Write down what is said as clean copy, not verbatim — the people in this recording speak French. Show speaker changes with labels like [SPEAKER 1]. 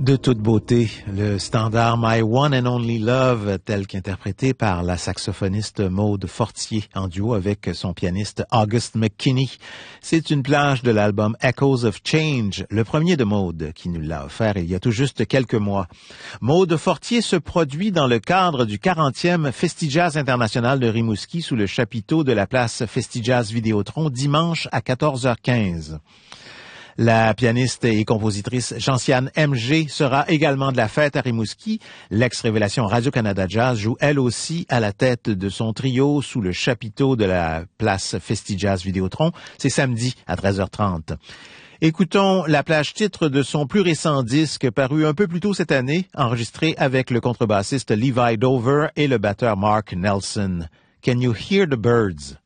[SPEAKER 1] De toute beauté, le standard My One and Only Love, tel qu'interprété par la saxophoniste Maude Fortier en duo avec son pianiste August McKinney. C'est une plage de l'album Echoes of Change, le premier de Maude, qui nous l'a offert il y a tout juste quelques mois. Maude Fortier se produit dans le cadre du 40e Festivals International de Rimouski sous le chapiteau de la place Festivals Vidéotron dimanche à 14h15. La pianiste et compositrice Gentiane MG sera également de la fête à Rimouski. L'ex-révélation Radio-Canada Jazz joue elle aussi à la tête de son trio sous le chapiteau de la place Festivals Vidéotron. C'est samedi à 13h30. Écoutons la plage titre de son plus récent disque paru un peu plus tôt cette année, enregistré avec le contrebassiste Levi Dover et le batteur Mark Nelson. Can You Hear the Birds?